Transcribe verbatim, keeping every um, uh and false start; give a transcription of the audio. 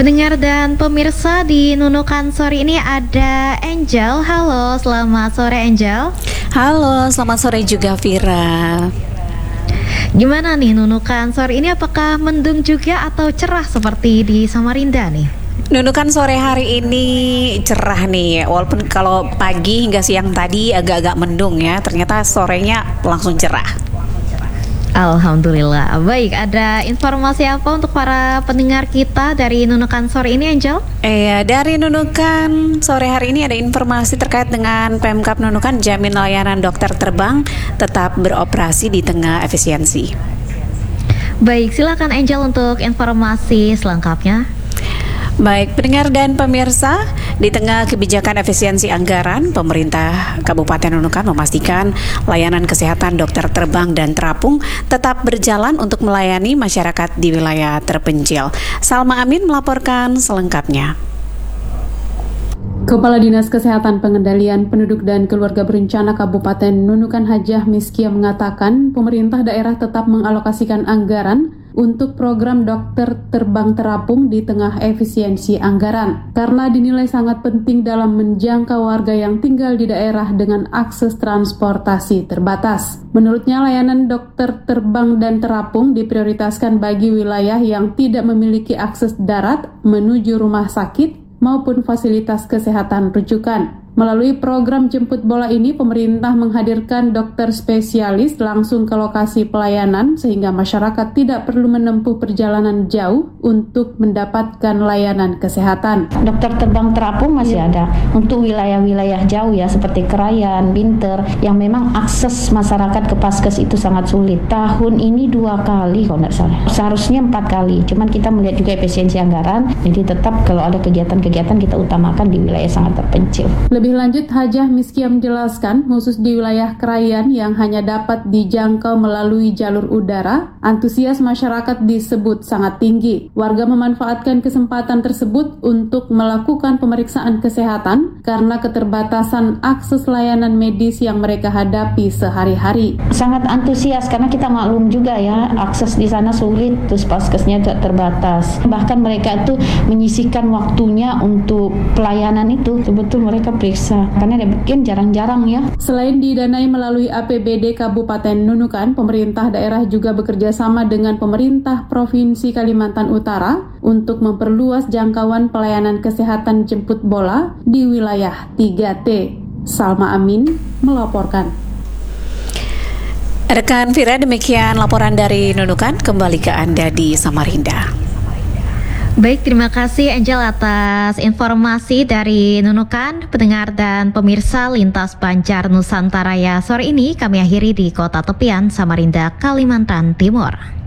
Pendengar dan pemirsa, di Nunukan sore ini ada Angel. Halo, selamat sore Angel. Halo, selamat sore juga Vira. Gimana nih Nunukan sore ini, apakah mendung juga atau cerah seperti di Samarinda nih? Nunukan sore hari ini cerah nih, walaupun kalau pagi hingga siang tadi agak-agak mendung ya, ternyata sorenya langsung cerah. Alhamdulillah. Baik, ada informasi apa untuk para pendengar kita dari Nunukan sore ini, Angel? Eh, dari Nunukan sore hari ini ada informasi terkait dengan Pemkab Nunukan jamin layanan dokter terbang tetap beroperasi di tengah efisiensi. Baik, silakan Angel untuk informasi selengkapnya. Baik, pendengar dan pemirsa, di tengah kebijakan efisiensi anggaran, pemerintah Kabupaten Nunukan memastikan layanan kesehatan dokter terbang dan terapung tetap berjalan untuk melayani masyarakat di wilayah terpencil. Salma Amin melaporkan selengkapnya. Kepala Dinas Kesehatan Pengendalian Penduduk dan Keluarga Berencana Kabupaten Nunukan Hajah Miskia mengatakan pemerintah daerah tetap mengalokasikan anggaran untuk program dokter terbang terapung di tengah efisiensi anggaran karena dinilai sangat penting dalam menjangkau warga yang tinggal di daerah dengan akses transportasi terbatas. Menurutnya, layanan dokter terbang dan terapung diprioritaskan bagi wilayah yang tidak memiliki akses darat menuju rumah sakit maupun fasilitas kesehatan rujukan. Melalui program jemput bola ini, pemerintah menghadirkan dokter spesialis langsung ke lokasi pelayanan sehingga masyarakat tidak perlu menempuh perjalanan jauh untuk mendapatkan layanan kesehatan. Dokter terbang terapung masih ada untuk wilayah-wilayah jauh ya, seperti Krayan, Binter, yang memang akses masyarakat ke Paskes itu sangat sulit. Tahun ini dua kali kalau tidak salah. Seharusnya empat kali, cuman kita melihat juga efisiensi anggaran, jadi tetap kalau ada kegiatan-kegiatan kita utamakan di wilayah sangat terpencil. Lebih lanjut, Hajah Miskia menjelaskan, khusus di wilayah Krayan yang hanya dapat dijangkau melalui jalur udara, antusias masyarakat disebut sangat tinggi. Warga memanfaatkan kesempatan tersebut untuk melakukan pemeriksaan kesehatan karena keterbatasan akses layanan medis yang mereka hadapi sehari-hari. Sangat antusias karena kita maklum juga ya, akses di sana sulit, terus paskesnya juga terbatas. Bahkan mereka itu menyisihkan waktunya untuk pelayanan itu, betul-betul mereka periksa, karena ada mungkin jarang-jarang ya. Selain didanai melalui A P B D Kabupaten Nunukan, pemerintah daerah juga bekerja sama dengan pemerintah Provinsi Kalimantan Utara untuk memperluas jangkauan pelayanan kesehatan jemput bola di wilayah tiga T. Salma Amin melaporkan. Rekan Vira, demikian laporan dari Nunukan, kembali ke Anda di Samarinda. Baik, terima kasih Angel atas informasi dari Nunukan. Pendengar dan pemirsa Lintas Banjar Nusantara ya, sore ini kami akhiri di Kota Tepian, Samarinda, Kalimantan Timur.